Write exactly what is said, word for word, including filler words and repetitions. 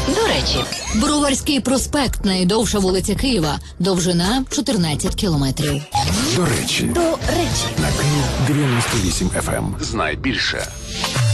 До речі, Броварський проспект – найдовша вулиця Києва. Довжина – чотирнадцять кілометрів. До речі. до речі. На Київ дев'яносто вісім еф ем. Знай більше.